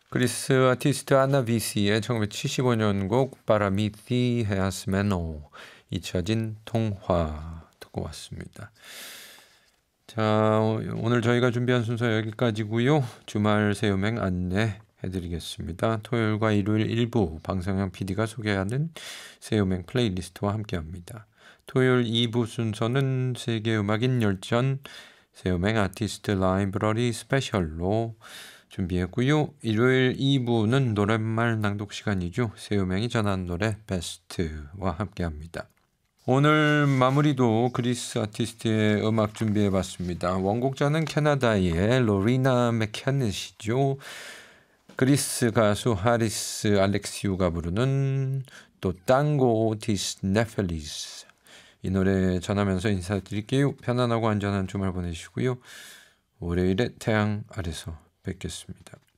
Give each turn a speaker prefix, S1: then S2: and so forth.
S1: 그리스 아티스트 아나 비시의 1975년 곡 파라미티헤아스 메노 잊혀진 통화 듣고 왔습니다. 자, 오늘 저희가 준비한 순서 여기까지고요. 주말 새요맹 안내해드리겠습니다. 토요일과 일요일 일부 방송형 PD가 소개하는 새요맹 플레이리스트와 함께합니다. 토요일 2부 순서는 세계음악인 열전 새요맹 아티스트 라이브러리 스페셜로 준비했고요. 일요일 2부는 노랫말 낭독 시간이죠. 새요맹이 전한 노래 베스트와 함께합니다. 오늘 마무리도 그리스 아티스트의 음악 준비해봤습니다. 원곡자는 캐나다의 로리나 맥케넷이죠. 그리스 가수 하리스 알렉시우가 부르는 또 땅고 디스 네펠리스 이 노래 전하면서 인사드릴게요. 편안하고 안전한 주말 보내시고요. 월요일에 태양 아래서 뵙겠습니다.